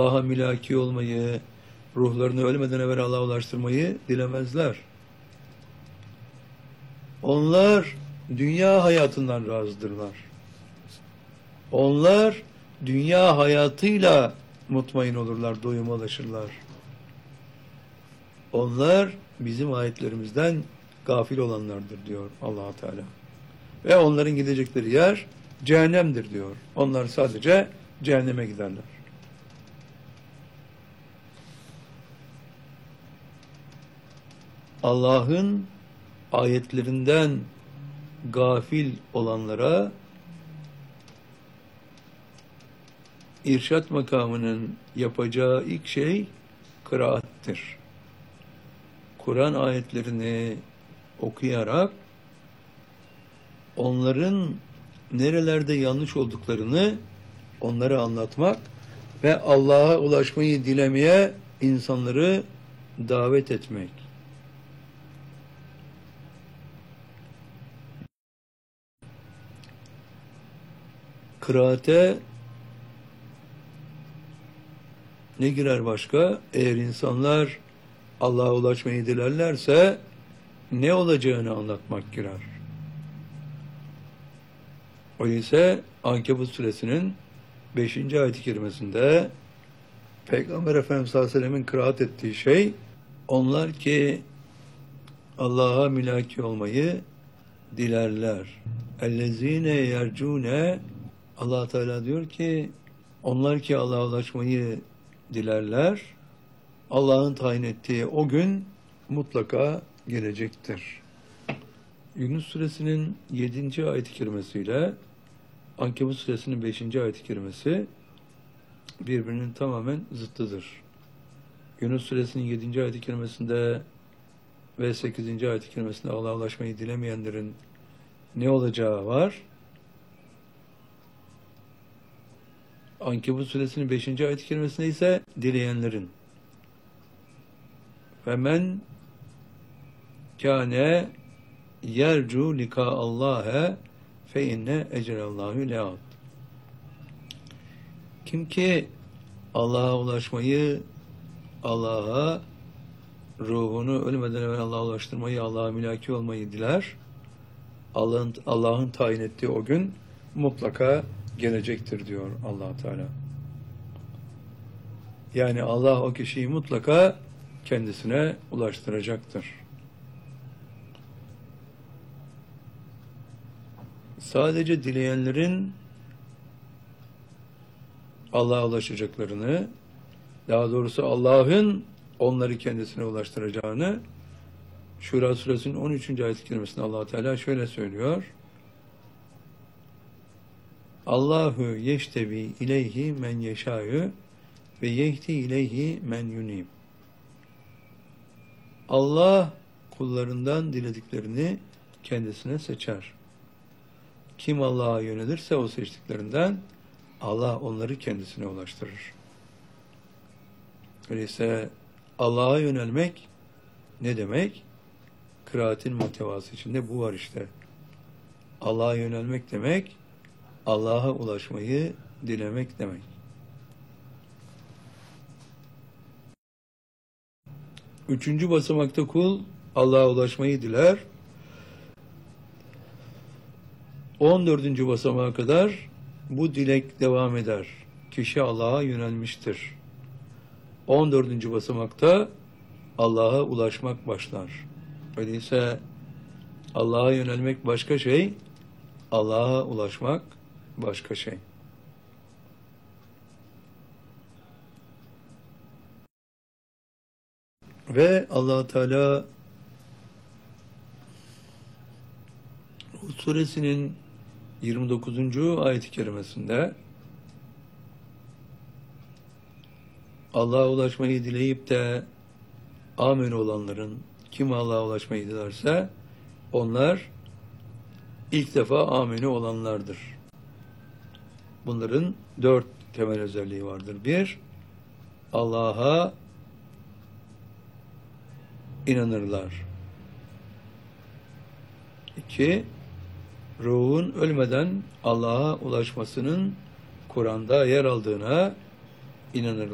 Allah'a mülaki olmayı, ruhlarını ölmeden evvel Allah'a ulaştırmayı dilemezler. Onlar dünya hayatından razıdırlar. Onlar dünya hayatıyla mutmain olurlar, doyuma ulaşırlar. Onlar bizim ayetlerimizden gafil olanlardır diyor Allah Teala. Ve onların gidecekleri yer cehennemdir diyor. Onlar sadece cehenneme giderler. Allah'ın ayetlerinden gafil olanlara irşat makamının yapacağı ilk şey kıraattir. Kur'an ayetlerini okuyarak onların nerelerde yanlış olduklarını onlara anlatmak ve Allah'a ulaşmayı dilemeye insanları davet etmek. Kıraate ne girer başka? Eğer insanlar Allah'a ulaşmayı dilerlerse ne olacağını anlatmak girer. Öyleyse Ankebut suresinin 5. ayet-i kerimesinde Peygamber Efendimiz sallallahu aleyhi ve sellem'in kıraat ettiği şey, onlar ki Allah'a mülaki olmayı dilerler. Ellezine yercune, Allah Teala diyor ki onlar ki Allah'a ulaşmayı dilerler, Allah'ın tayin ettiği o gün mutlaka gelecektir. Yunus suresinin 7. ayet-i kerimesiyle Ankebut suresinin 5. ayet-i kerimesi birbirinin tamamen zıttıdır. Yunus suresinin 7. ayet-i kerimesinde ve 8. ayet-i kerimesinde Allah'a ulaşmayı dilemeyenlerin ne olacağı var. Ankebut suresinin 5. ayet-i kerimesinde ise dileyenlerin. Ve men kâne yercu lika Allah'e fe inne ecreallahu le'at. Kim ki Allah'a ulaşmayı, Allah'a ruhunu ölmeden evvel Allah'a ulaştırmayı, Allah'a mülaki olmayı diler, Allah'ın tayin ettiği o gün mutlaka gelecektir diyor Allah Teala. Yani Allah o kişiyi mutlaka kendisine ulaştıracaktır. Sadece dileyenlerin Allah'a ulaşacaklarını, daha doğrusu Allah'ın onları kendisine ulaştıracağını Şura suresinin 13. ayet-i kerimesinde Allah Teala şöyle söylüyor. Allahu yeştebi ileyhi men yeşâ'ü ve yehdi ileyhi men yunib. Allah kullarından dilediklerini kendisine seçer. Kim Allah'a yönelirse o seçtiklerinden Allah onları kendisine ulaştırır. Öyleyse Allah'a yönelmek ne demek? Kıraatin muhtevası içinde bu var işte. Allah'a yönelmek demek, Allah'a ulaşmayı dilemek demek. Üçüncü basamakta kul Allah'a ulaşmayı diler. 14. basamağa kadar bu dilek devam eder. Kişi Allah'a yönelmiştir. 14. basamakta Allah'a ulaşmak başlar. Öyleyse Allah'a yönelmek başka şey, Allah'a ulaşmak başka şey. Ve Allah Teala Hud suresinin 29. ayet-i kerimesinde Allah'a ulaşmayı dileyip de amin olanların, kim Allah'a ulaşmayı dilerse onlar ilk defa amini olanlardır. Bunların 4 temel özelliği vardır. 1, Allah'a inanırlar. 2, ruhun ölmeden Allah'a ulaşmasının Kur'an'da yer aldığına inanırlar.